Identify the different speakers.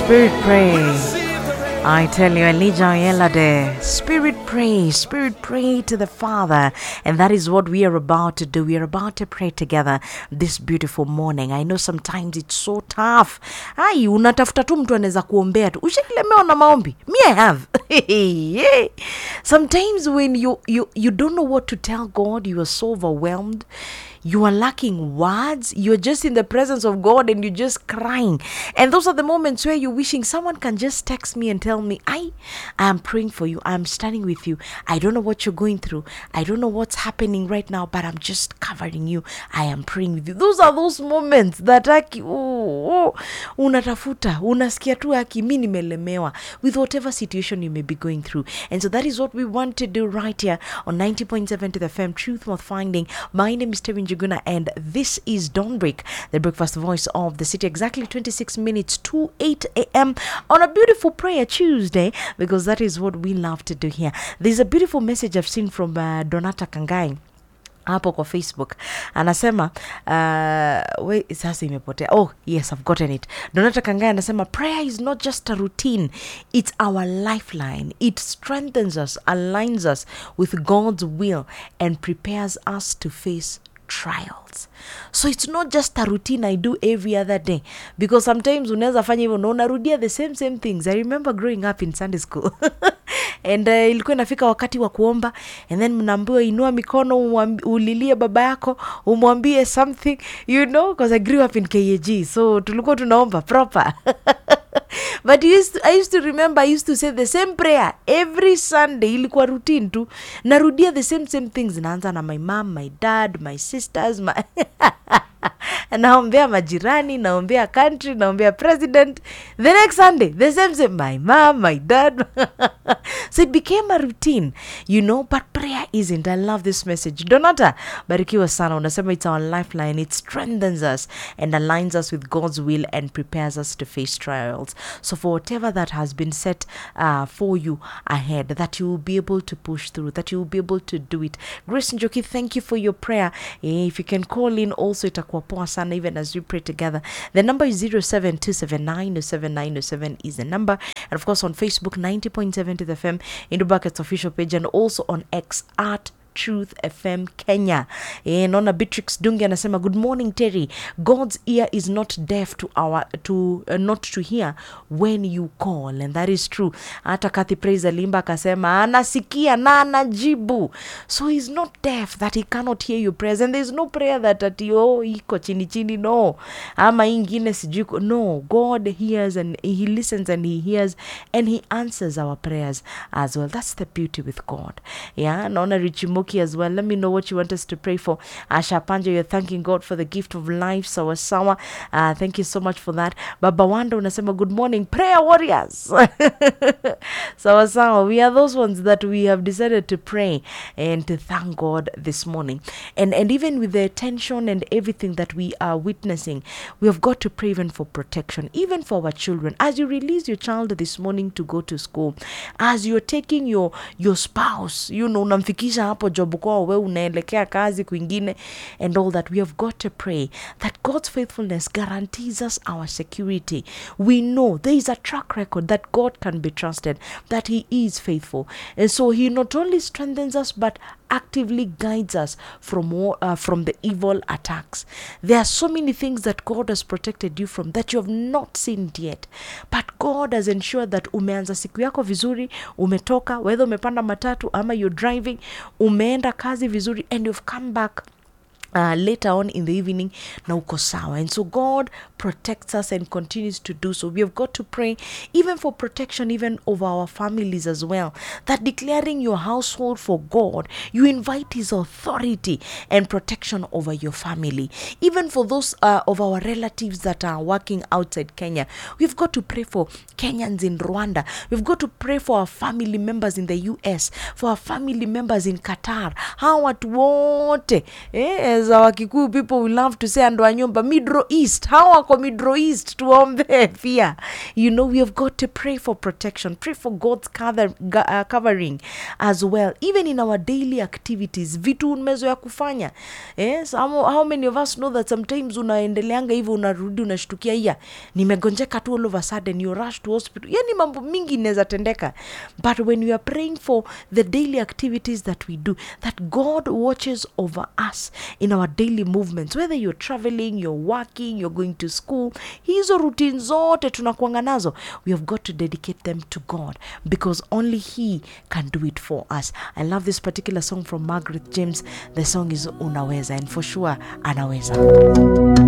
Speaker 1: Spirit pray. I tell you, Elijah Yelade, Spirit pray to the Father. And that is what we are about to do. We are about to pray together this beautiful morning. I know sometimes it's so tough. Ai, unatafuta tu mtu anaweza kuombea tu. Ushakilemewa na maombi? Me I have. Sometimes when you don't know what to tell God, you are so overwhelmed. You are lacking words. You're just in the presence of God and you're just crying. And those are the moments where you're wishing someone can just text me and tell me, I am praying for you. I'm standing with you. I don't know what you're going through. I don't know what's happening right now, but I'm just covering you. I am praying with you. Those are those moments that unatafuta, unasikia tu mimi nimelemewa with whatever situation you may be going through. And so that is what we want to do right here on 90.7 to the FM Truth Worth Finding. My name is Tevin Juguna, and this is Dawnbreak, the breakfast voice of the city. Exactly 26 minutes to 8 a.m. on a beautiful prayer Tuesday, because that is what we love to do here. There's a beautiful message I've seen from Donata Kangai hapo kwa Facebook. Anasema wait, sasa imepotea. Oh yes, I've gotten it. Donata Kangai anasema prayer is not just a routine, it's our lifeline. It strengthens us, aligns us with God's will, and prepares us to face trials. So it's not just a routine I do every other day, because sometimes unaweza fanya hivyo na unarudia the same things. I remember growing up in Sunday school and ilikuwa inafika wakati wa kuomba, and then mnaambiwa inua mikono ulilie baba yako, umwambie something, you know, because I grew up in KAG, so tulikuwa tunaomba proper. But I used to remember, I used to say the same prayer every Sunday. Ilikuwa routine tu. Narudia the same things. Naanza na my mom, my dad, my sisters, naombea majirani, naombea country, naombea president. The next Sunday, the same, my mom, my dad. So it became a routine, you know, but prayer isn't. I love this message. Donata, barikiwa sana. Unasema it's our lifeline. It strengthens us and aligns us with God's will and prepares us to face trials. So for whatever that has been set for you ahead, that you will be able to push through, that you will be able to do it. Grace Njoki, thank you for your prayer. If you can call in also, itakuwa poa sana even as we pray together. The number is 0727907907 is the number. And of course on Facebook, 90.7 to the FM, into Bucket's official page, and also on X at Truth FM Kenya. Nona Beatrix Dungi anasema good morning Terry. God's ear is not deaf to not to hear when you call, and that is true. Hata Kathy Praise Limba akasema anasikia na anajibu. So he's not deaf that he cannot hear your prayers, and there's no prayer that iko chini no. Ama ingine sijui no. God hears and he listens and he hears and he answers our prayers as well. That's the beauty with God. Yeah, Nona Richimo as well. Let me know what you want us to pray for. Asha Panja, you're thanking God for the gift of life. Sawa. Thank you so much for that. Baba Wanda unasema good morning prayer warriors. Sawa. We are those ones that we have decided to pray and to thank God this morning. And even with the tension and everything that we are witnessing, we have got to pray even for protection, even for our children. As you release your child this morning to go to school, as you're taking your spouse, you know, unamfikisha hapo job kwa wewe unaelekea kazi kwingine and all that, we have got to pray that God's faithfulness guarantees us our security. We know there is a track record that God can be trusted, that he is faithful, and so he not only strengthens us but actively guides us from the evil attacks. There are so many things that God has protected you from that you have not seen yet, but God has ensured that umeanza siku yako vizuri, umetoka, whether umepanda matatu ama you're driving, umeenda kazi vizuri, and you've come back later on in the evening na uko sawa. And so God protects us and continues to do so. We have got to pray even for protection even of our families as well, that declaring your household for God, you invite his authority and protection over your family. Even for those of our relatives that are working outside Kenya, we've got to pray for Kenyans in Rwanda. We've got to pray for our family members in the US, for our family members in Qatar. Hawa watu wote as our Kikuyu people we love to say, ando anyumba Middle East, how wako Middle East tuombe pia. You know, we have got to pray for protection, pray for God's covering as well, even in our daily activities, vitu umezoea kufanya. Yes, how many of us know that sometimes unaendeleanga hivyo, unarudi unashtukia ya nimegonjeka tu, all of a sudden you rush to hospital. Yani mambo mingi inaweza tendeka. But when we are praying for the daily activities that we do, that God watches over us in our daily movements, whether you're traveling, you're working, you're going to school, hizo routine zote tunakuanga nazo, we have got to dedicate them to God, because only He can do it for us. I love this particular song from Margaret James. The song is Unaweza, and for sure anaweza.